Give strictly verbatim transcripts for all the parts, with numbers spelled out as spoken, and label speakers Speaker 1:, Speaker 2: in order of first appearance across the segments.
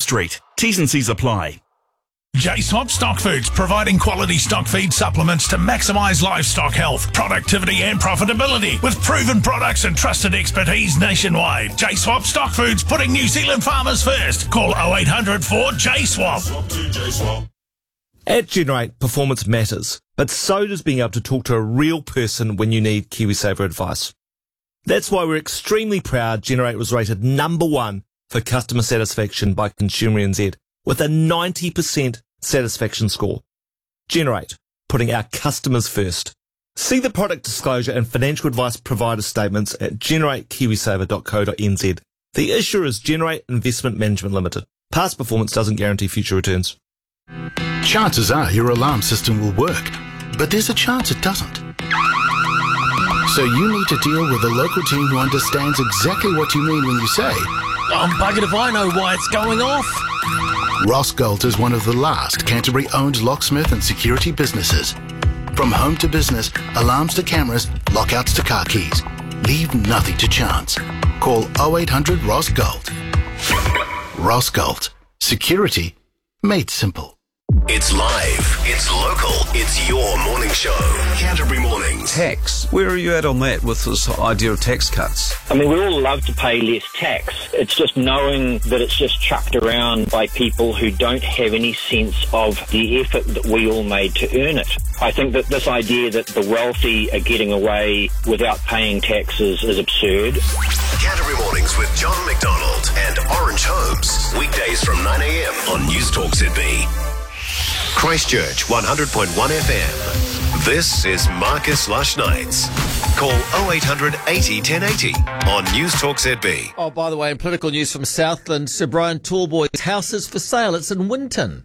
Speaker 1: Street. T's and C's apply.
Speaker 2: J-Swap Stock Foods, providing quality stock feed supplements to maximise livestock health, productivity and profitability with proven products and trusted expertise nationwide. J-Swap Stock Foods, putting New Zealand farmers first. Call oh eight hundred four J swap.
Speaker 3: At Generate, performance matters, but so does being able to talk to a real person when you need KiwiSaver advice. That's why we're extremely proud Generate was rated number one for customer satisfaction by Consumer N Z with a ninety percent satisfaction score. Generate, putting our customers first. See the product disclosure and financial advice provider statements at generate kiwisaver dot co dot n z. The issuer is Generate Investment Management Limited. Past performance doesn't guarantee future returns.
Speaker 4: Chances are your alarm system will work, but there's a chance it doesn't. So you need to deal with a local team who understands exactly what you mean when you say,
Speaker 5: I'm buggered if I know why it's going off.
Speaker 4: Ross Galt is one of the last Canterbury-owned locksmith and security businesses. From home to business, alarms to cameras, lockouts to car keys. Leave nothing to chance. Call oh eight hundred Ross Galt. Ross Galt. Security made simple.
Speaker 6: It's live, it's local, it's your morning show. Canterbury Mornings.
Speaker 7: Tax. Where are you at on that with this idea of tax cuts?
Speaker 8: I mean, we all love to pay less tax. It's just knowing that it's just chucked around by people who don't have any sense of the effort that we all made to earn it. I think that this idea that the wealthy are getting away without paying taxes is absurd.
Speaker 6: Canterbury Mornings with John McDonald and Orange Holmes. Weekdays from nine a.m. on News Talk Z B. Christchurch one hundred point one F M. This is Marcus Lush Nights. Call oh eight hundred eighty ten eighty on News Talk Z B.
Speaker 5: Oh, by the way, in political news from Southland, Sir Brian Tallboy's house is for sale. It's in Winton.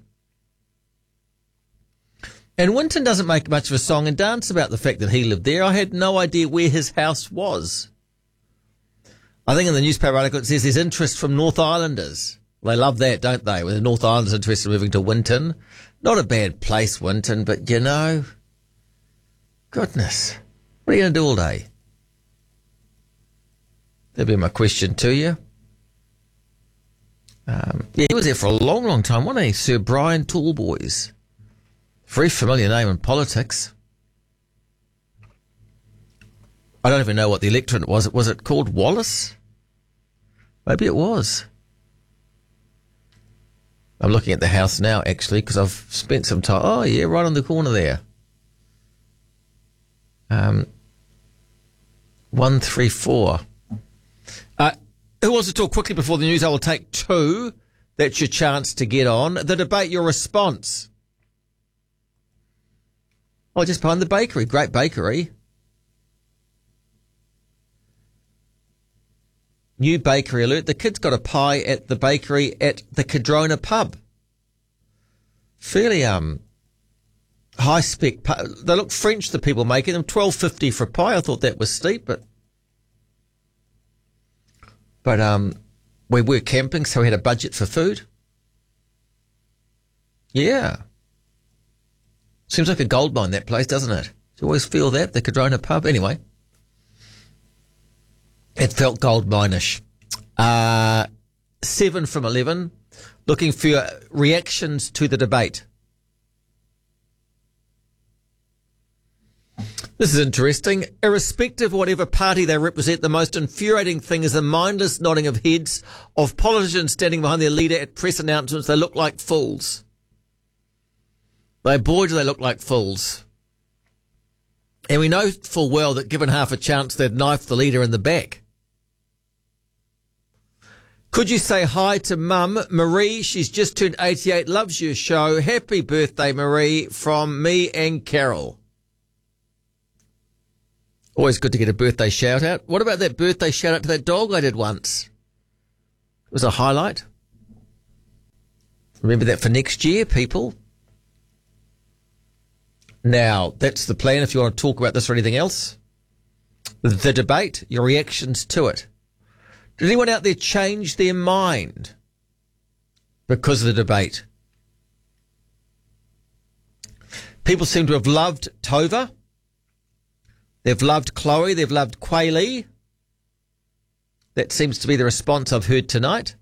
Speaker 5: And Winton doesn't make much of a song and dance about the fact that he lived there. I had no idea where his house was. I think in the newspaper article it says there's interest from North Islanders. Well, they love that, don't they? When the North Islanders are interested in moving to Winton. Not a bad place, Winton, but you know, goodness, what are you going to do all day? That'd be my question to you. Um, yeah, he was there for a long, long time, wasn't he? Sir Brian Tallboys. Very familiar name in politics. I don't even know what the electorate was. Was it called Wallace? Maybe it was. I'm looking at the house now, actually, because I've spent some time. Oh, yeah, right on the corner there. Um, one three four. Uh, who wants to talk quickly before the news? I will take two. That's your chance to get on. The debate, your response. Oh, just behind the bakery. Great bakery. New bakery alert. The kids got a pie at the bakery at the Cadrona pub. Fairly um high spec. Pu- they look French, the people making them. twelve fifty for a pie. I thought that was steep, but but um we were camping, so we had a budget for food. Yeah. Seems like a gold mine, that place, doesn't it? You always feel that, the Cadrona pub. Anyway. It felt gold mine-ish. Uh, seven from eleven. Looking for your reactions to the debate. This is interesting. Irrespective of whatever party they represent, the most infuriating thing is the mindless nodding of heads of politicians standing behind their leader at press announcements. They look like fools. They, boy, do they look like fools. And we know full well that given half a chance, they'd knife the leader in the back. Could you say hi to Mum, Marie? She's just turned eighty-eight, loves your show. Happy birthday, Marie, from me and Carol. Always good to get a birthday shout out. What about that birthday shout out to that dog I did once? It was a highlight. Remember that for next year, people. Now, that's the plan if you want to talk about this or anything else. The debate, your reactions to it. Did anyone out there change their mind because of the debate? People seem to have loved Tova. They've loved Chloe. They've loved Quayle. That seems to be the response I've heard tonight.